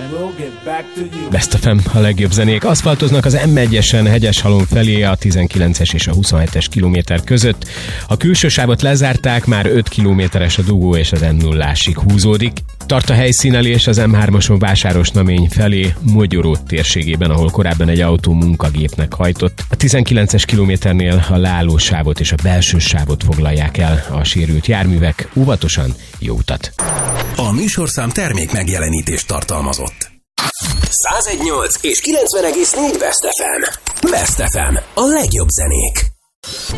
Best FM, a legjobb zenék. Aszfaltoznak az M1-esen Hegyeshalom felé a 19-es és a 27-es kilométer között. A külső sávot lezárták, már 5 kilométeres a dugó és az M0-ásig húzódik. Tart a helyszínelés az M3-ason Vásárosnamény felé, Mogyoró térségében, ahol korábban egy autó munkagépnek hajtott. A 19-es kilométernél a leálló sávot és a belső sávot foglalják el a sérült járművek. Óvatosan, jó utat! A műsorszám termék megjelenítést tartalmazott. 101.8 és 90,4 Best FM. Best FM. A legjobb zenék.